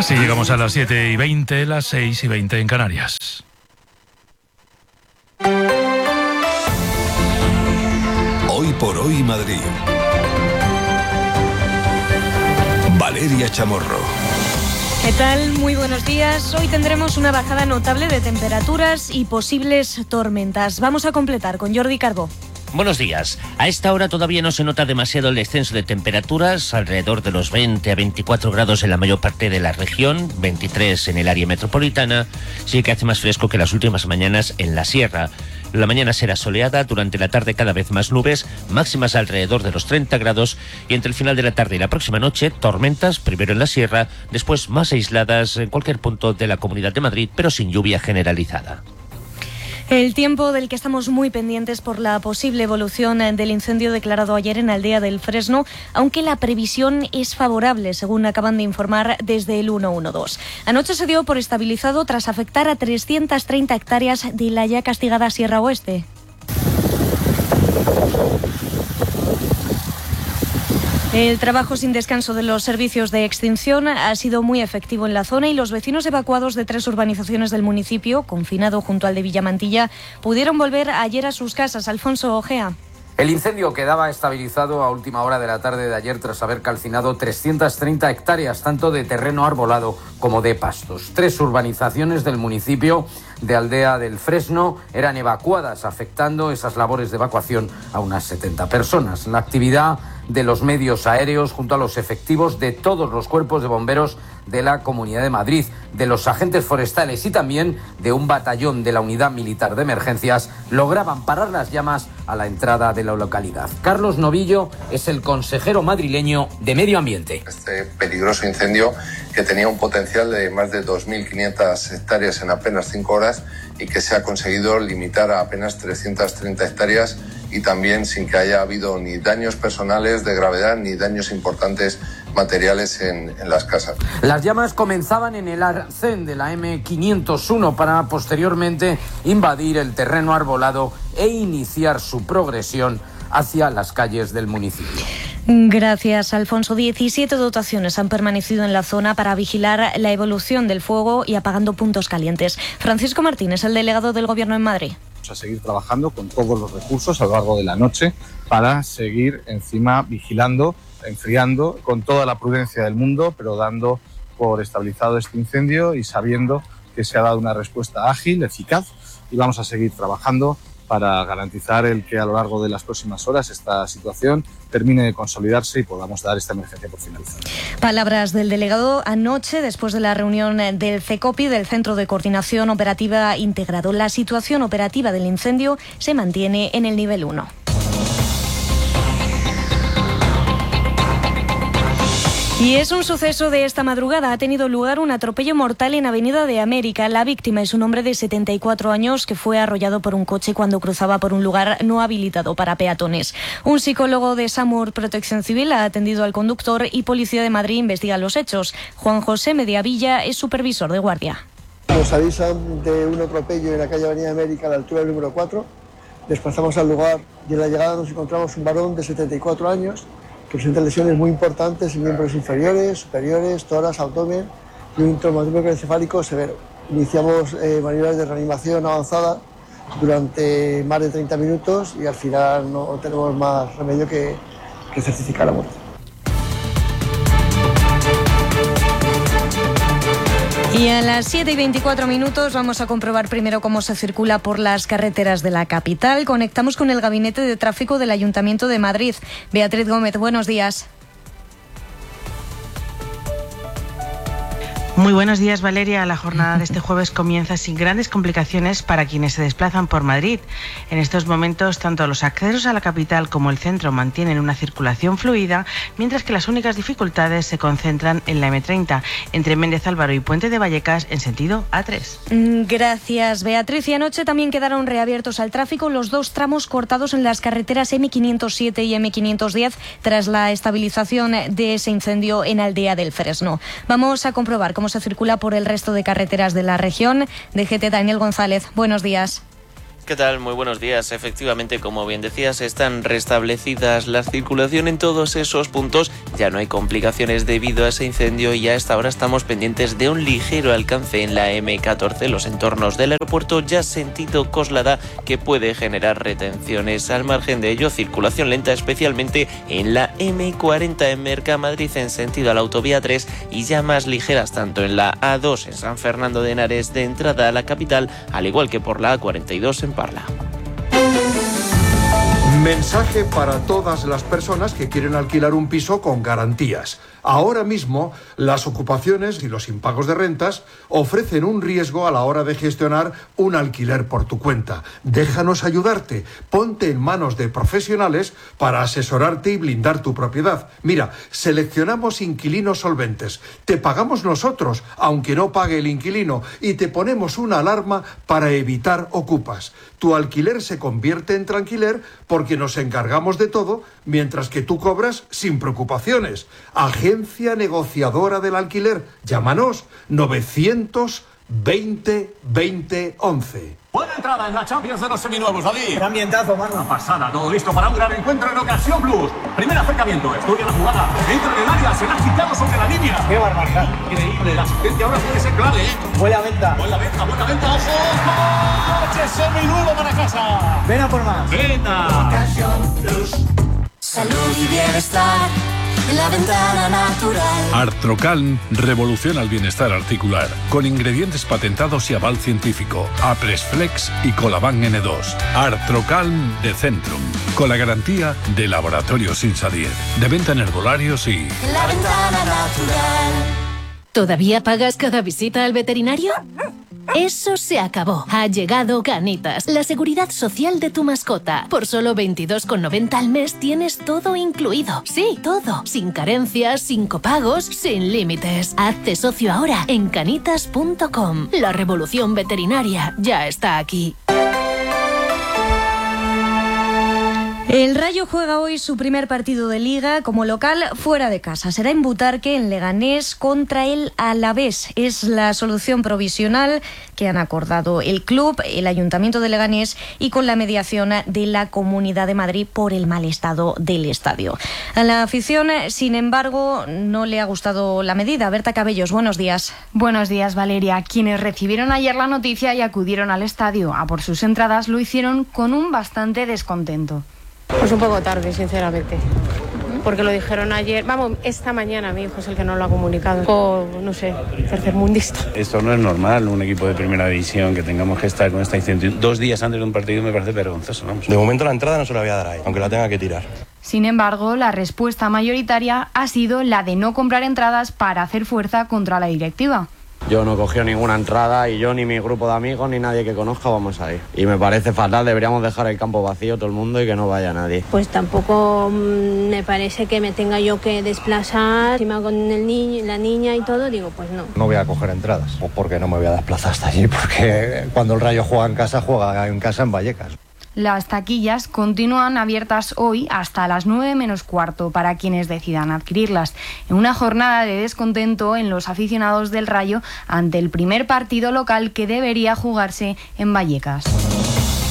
Así llegamos a las 7:20, las 6:20 en Canarias. Hoy por hoy Madrid. Valeria Chamorro. ¿Qué tal? Muy buenos días. Hoy tendremos una bajada notable de temperaturas y posibles tormentas. Vamos a completar con Jordi Carbó. Buenos días. A esta hora todavía no se nota demasiado el descenso de temperaturas, alrededor de los 20 a 24 grados en la mayor parte de la región, 23 en el área metropolitana. Sí que hace más fresco que las últimas mañanas en la sierra. La mañana será soleada, durante la tarde cada vez más nubes, máximas alrededor de los 30 grados y entre el final de la tarde y la próxima noche, tormentas, primero en la sierra, después más aisladas en cualquier punto de la Comunidad de Madrid, pero sin lluvia generalizada. El tiempo del que estamos muy pendientes por la posible evolución del incendio declarado ayer en Aldea del Fresno, aunque la previsión es favorable, según acaban de informar desde el 112. Anoche se dio por estabilizado tras afectar a 330 hectáreas de la ya castigada Sierra Oeste. El trabajo sin descanso de los servicios de extinción ha sido muy efectivo en la zona y los vecinos evacuados de 3 urbanizaciones del municipio, confinado junto al de Villamantilla, pudieron volver ayer a sus casas. Alfonso Ojea. El incendio quedaba estabilizado a última hora de la tarde de ayer tras haber calcinado 330 hectáreas, tanto de terreno arbolado como de pastos. 3 urbanizaciones del municipio de Aldea del Fresno eran evacuadas, afectando esas labores de evacuación a unas 70 personas. La actividad de los medios aéreos junto a los efectivos de todos los cuerpos de bomberos de la Comunidad de Madrid, de los agentes forestales y también de un batallón de la Unidad Militar de Emergencias lograban parar las llamas a la entrada de la localidad. Carlos Novillo es el consejero madrileño de Medio Ambiente. Este peligroso incendio, que tenía un potencial de más de 2.500 hectáreas en apenas 5 horas y que se ha conseguido limitar a apenas 330 hectáreas y también sin que haya habido ni daños personales de gravedad ni daños importantes materiales en las casas. Las llamas comenzaban en el arcén de la M501 para posteriormente invadir el terreno arbolado e iniciar su progresión hacia las calles del municipio. Gracias, Alfonso. 17 dotaciones han permanecido en la zona para vigilar la evolución del fuego y apagando puntos calientes. Francisco Martínez, el delegado del Gobierno en Madrid. Vamos a seguir trabajando con todos los recursos a lo largo de la noche para seguir encima vigilando, enfriando con toda la prudencia del mundo, pero dando por estabilizado este incendio y sabiendo que se ha dado una respuesta ágil, eficaz, y vamos a seguir trabajando para garantizar el que a lo largo de las próximas horas esta situación termine de consolidarse y podamos dar esta emergencia por finalizada. Palabras del delegado anoche después de la reunión del CECOPI, del Centro de Coordinación Operativa Integrado. La situación operativa del incendio se mantiene en el nivel 1. Y es un suceso de esta madrugada. Ha tenido lugar un atropello mortal en Avenida de América. La víctima es un hombre de 74 años que fue arrollado por un coche cuando cruzaba por un lugar no habilitado para peatones. Un psicólogo de SAMUR Protección Civil ha atendido al conductor y Policía de Madrid investiga los hechos. Juan José Mediavilla es supervisor de guardia. Nos avisan de un atropello en la calle Avenida de América a la altura del número 4. Desplazamos al lugar y en la llegada nos encontramos un varón de 74 años que presenta lesiones muy importantes en miembros inferiores, superiores, tórax, abdomen y un traumatismo encefálico severo. Iniciamos maniobras de reanimación avanzada durante más de 30 minutos y al final no tenemos más remedio que certificar la muerte. Y a las 7:24 vamos a comprobar primero cómo se circula por las carreteras de la capital. Conectamos con el Gabinete de Tráfico del Ayuntamiento de Madrid. Beatriz Gómez, buenos días. Muy buenos días, Valeria. La jornada de este jueves comienza sin grandes complicaciones para quienes se desplazan por Madrid. En estos momentos, tanto los accesos a la capital como el centro mantienen una circulación fluida, mientras que las únicas dificultades se concentran en la M30, entre Méndez Álvaro y Puente de Vallecas, en sentido A3. Gracias, Beatriz. Y anoche también quedaron reabiertos al tráfico los 2 tramos cortados en las carreteras M507 y M510 tras la estabilización de ese incendio en Aldea del Fresno. Vamos a comprobar cómo se circula por el resto de carreteras de la región. DGT Daniel González, buenos días. ¿Qué tal? Muy buenos días. Efectivamente, como bien decías, están restablecidas la circulación en todos esos puntos. Ya no hay complicaciones debido a ese incendio y a esta hora estamos pendientes de un ligero alcance en la M14, los entornos del aeropuerto, ya sentido Coslada, que puede generar retenciones. Al margen de ello, circulación lenta, especialmente en la M40 en Mercamadrid en sentido a la autovía 3 y ya más ligeras tanto en la A2 en San Fernando de Henares de entrada a la capital, al igual que por la A42 en Parla. Mensaje para todas las personas que quieren alquilar un piso con garantías. Ahora mismo, las ocupaciones y los impagos de rentas ofrecen un riesgo a la hora de gestionar un alquiler por tu cuenta. Déjanos ayudarte. Ponte en manos de profesionales para asesorarte y blindar tu propiedad. Mira, seleccionamos inquilinos solventes. Te pagamos nosotros, aunque no pague el inquilino, y te ponemos una alarma para evitar ocupas. Tu alquiler se convierte en tranquiler porque nos encargamos de todo, mientras que tú cobras sin preocupaciones. Agencia negociadora del alquiler. Llámanos 920 20 11. Buena entrada en la Champions de los seminuevos, David. Qué ambientazo, mano. Una pasada, todo listo para un gran encuentro en Ocasión Plus. Primer acercamiento, estudia la jugada. Entra en el área, será quitado sobre la línea. Qué barbaridad. Increíble, la asistencia ahora puede ser clave, ¿eh? Buena venta. Buena venta, ojo. ¡Coche seminuevo para casa! Ven a por más. Venga. Ocasión Plus. Salud y bienestar en la ventana natural. Artrocalm revoluciona el bienestar articular con ingredientes patentados y aval científico. Apresflex y Colaban N2. Artrocalm de Centrum, con la garantía de Laboratorios Insadier. De venta en herbolarios y... La ventana natural. ¿Todavía pagas cada visita al veterinario? Eso se acabó. Ha llegado Canitas, la seguridad social de tu mascota. Por solo 22,90 al mes tienes todo incluido. Sí, todo. Sin carencias, sin copagos, sin límites. Hazte socio ahora en canitas.com. La revolución veterinaria ya está aquí. El Rayo juega hoy su primer partido de Liga como local fuera de casa. Será en Butarque, en Leganés, contra el Alavés. Es la solución provisional que han acordado el club, el Ayuntamiento de Leganés y con la mediación de la Comunidad de Madrid por el mal estado del estadio. A la afición, sin embargo, no le ha gustado la medida. Berta Cabellos, buenos días. Buenos días, Valeria. Quienes recibieron ayer la noticia y acudieron al estadio a por sus entradas lo hicieron con un bastante descontento. Pues un poco tarde, sinceramente, porque lo dijeron ayer, esta mañana. Mi hijo es el que no lo ha comunicado, o no sé, tercermundista. Esto no es normal, un equipo de primera división, que tengamos que estar con esta incertidumbre 2 días antes de un partido. Me parece vergonzoso, vamos. De momento la entrada no se la voy a dar ahí, aunque la tenga que tirar. Sin embargo, la respuesta mayoritaria ha sido la de no comprar entradas para hacer fuerza contra la directiva. Yo no he cogido ninguna entrada y yo ni mi grupo de amigos ni nadie que conozca vamos a ir. Y me parece fatal, deberíamos dejar el campo vacío todo el mundo y que no vaya nadie. Pues tampoco me parece que me tenga yo que desplazar, encima con el niño, la niña y todo, digo, pues no. No voy a coger entradas, o porque no me voy a desplazar hasta allí, porque cuando el Rayo juega en casa en Vallecas. Las taquillas continúan abiertas hoy hasta las 9 menos cuarto para quienes decidan adquirirlas, en una jornada de descontento en los aficionados del Rayo ante el primer partido local que debería jugarse en Vallecas.